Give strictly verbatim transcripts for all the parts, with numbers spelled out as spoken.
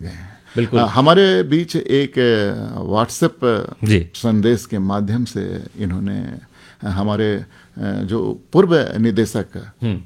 गए हैं। बिल्कुल। आ, हमारे बीच एक व्हाट्सएप संदेश के माध्यम से इन्होंने हमारे जो पूर्व निदेशक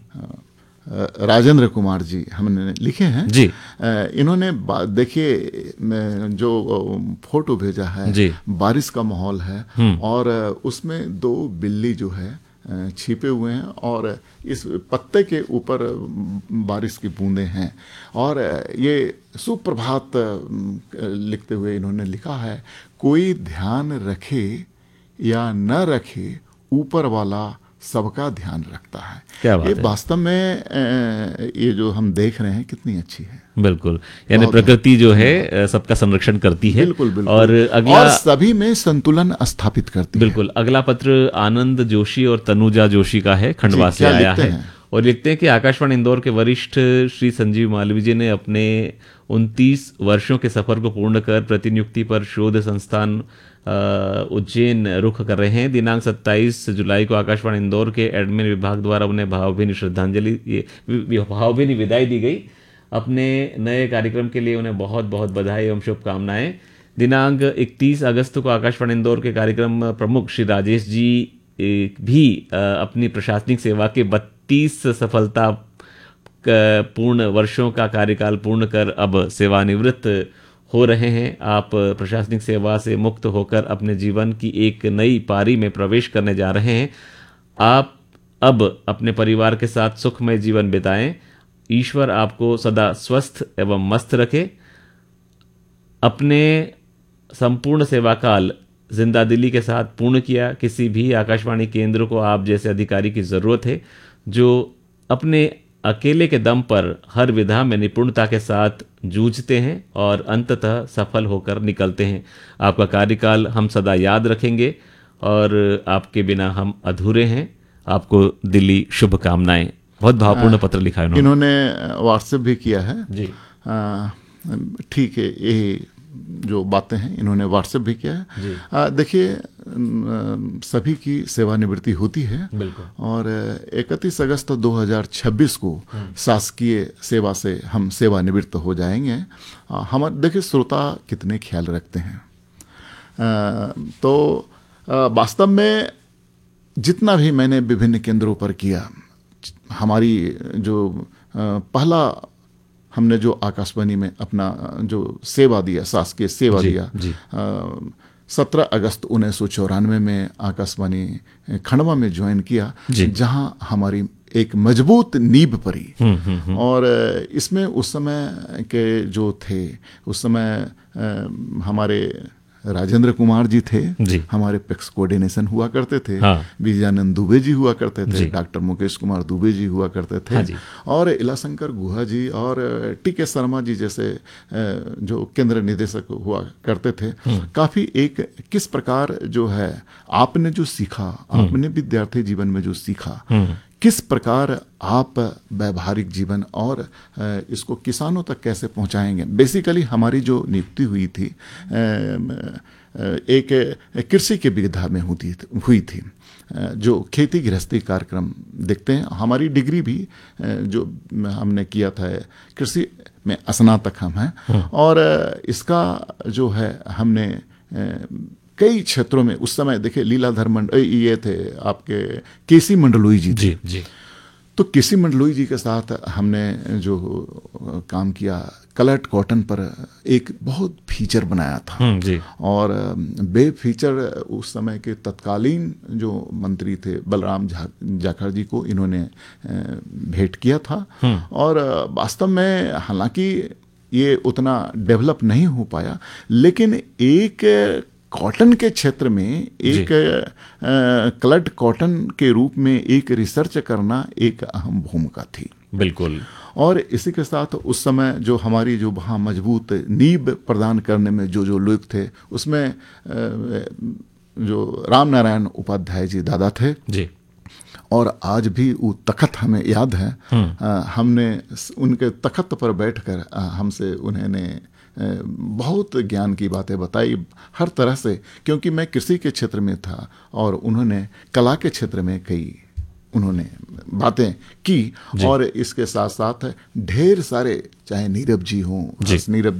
राजेंद्र कुमार जी हमने लिखे हैं जी। इन्होंने देखिए जो फोटो भेजा है, बारिश का माहौल है और उसमें दो बिल्ली जो है छिपे हुए हैं और इस पत्ते के ऊपर बारिश की बूंदें हैं और ये सुप्रभात लिखते हुए इन्होंने लिखा है, कोई ध्यान रखे या न रखे ऊपर वाला सबका ध्यान रखता है। क्या बात ये है? वास्तव में ये जो हम देख रहे हैं कितनी अच्छी है। बिल्कुल, यानी प्रकृति जो है सबका संरक्षण करती है। बिल्कुल, बिल्कुल। और अगला और सभी में संतुलन स्थापित करती है। बिल्कुल। अगला पत्र आनंद जोशी और तनुजा जोशी का है, खंडवा से आया है और लिखते हैं कि आकाशवाणी इंदौर के वरिष्ठ श्री संजीव मालवीय जी ने अपने उनतीस वर्षों के सफर को पूर्ण कर प्रतिनियुक्ति पर शोध संस्थान उज्जैन रुख कर रहे हैं। दिनांक सत्ताईस जुलाई को आकाशवाणी इंदौर के एडमिन विभाग द्वारा उन्हें भावभीनी श्रद्धांजलि ये भावभीनी विदाई दी गई। अपने नए कार्यक्रम के लिए उन्हें बहुत बहुत बधाई एवं शुभकामनाएं। दिनांक इकतीस अगस्त को आकाशवाणी इंदौर के कार्यक्रम प्रमुख श्री राजेश जी भी अपनी प्रशासनिक सेवा के बत्तीस सफलता पूर्ण वर्षों का कार्यकाल पूर्ण कर अब सेवानिवृत्त हो रहे हैं। आप प्रशासनिक सेवा से मुक्त होकर अपने जीवन की एक नई पारी में प्रवेश करने जा रहे हैं। आप अब अपने परिवार के साथ सुखमय जीवन बिताएं। ईश्वर आपको सदा स्वस्थ एवं मस्त रखे। अपने संपूर्ण सेवा काल जिंदादिली के साथ पूर्ण किया। किसी भी आकाशवाणी केंद्र को आप जैसे अधिकारी की ज़रूरत है जो अपने अकेले के दम पर हर विधा में निपुणता के साथ जूझते हैं और अंततः सफल होकर निकलते हैं। आपका कार्यकाल हम सदा याद रखेंगे और आपके बिना हम अधूरे हैं। आपको दिली शुभकामनाएं। बहुत भावपूर्ण पत्र लिखा है उन्होंने। इन्होंने व्हाट्सएप भी किया है जी। ठीक है, ये जो बातें हैं इन्होंने व्हाट्सएप भी किया है। देखिए सभी की सेवानिवृत्ति होती है और इकतीस अगस्त दो हज़ार छब्बीस को शासकीय सेवा से हम सेवानिवृत्त हो जाएंगे। हम देखिए श्रोता कितने ख्याल रखते हैं। तो वास्तव में जितना भी मैंने विभिन्न केंद्रों पर किया, हमारी जो पहला हमने जो आकाशवाणी में अपना जो सेवा दिया, शासकीय सेवा जी, दिया सत्रह अगस्त उन्नीस सौ चौरानवे में आकाशवाणी खंडवा में ज्वाइन किया, जहां हमारी एक मजबूत नींव पड़ी। और इसमें उस समय के जो थे, उस समय हमारे राजेंद्र कुमार जी थे जी। हमारे पेक्स कोऑर्डिनेशन हुआ करते थे। हाँ। विजयानंद दुबे जी हुआ करते थे। डॉक्टर मुकेश कुमार दुबे जी हुआ करते थे। हाँ जी। और इलाशंकर गुहा जी और टी के शर्मा जी जैसे जो केंद्र निदेशक हुआ करते थे। काफी एक किस प्रकार जो है आपने जो सीखा, आपने विद्यार्थी जीवन में जो सीखा, किस प्रकार आप व्यावहारिक जीवन और इसको किसानों तक कैसे पहुंचाएंगे। बेसिकली हमारी जो नियुक्ति हुई थी एक कृषि के विधा में होती हुई थी, जो खेती गृहस्थी कार्यक्रम देखते हैं। हमारी डिग्री भी जो हमने किया था कृषि में स्नातक हम हैं और इसका जो है हमने कई क्षेत्रों में उस समय देखिए लीलाधर मंड ये थे आपके केसी मंडलोई जी थे। जी, जी। तो केसी मंडलोई जी के साथ हमने जो काम किया, कलर्ड कॉटन पर एक बहुत फीचर बनाया था। जी। और बे फीचर उस समय के तत्कालीन जो मंत्री थे बलराम जाखड़ जी को इन्होंने भेंट किया था। और वास्तव में हालांकि ये उतना डेवलप नहीं हो पाया, लेकिन एक कॉटन के क्षेत्र में एक कलर्ड कॉटन के रूप में एक रिसर्च करना एक अहम भूमिका थी। बिल्कुल। और इसी के साथ उस समय जो हमारी जो वहाँ मजबूत नींव प्रदान करने में जो जो लोग थे, उसमें जो राम नारायण उपाध्याय जी दादा थे जी। और आज भी वो तखत हमें याद है। आ, हमने उनके तखत पर बैठकर हमसे उन्होंने बहुत ज्ञान की बातें बताई हर तरह से, क्योंकि मैं कृषि के क्षेत्र में था और उन्होंने कला के क्षेत्र में कई उन्होंने बातें की। और इसके साथ साथ ढेर सारे चाहे नीरव जी हों, नीरव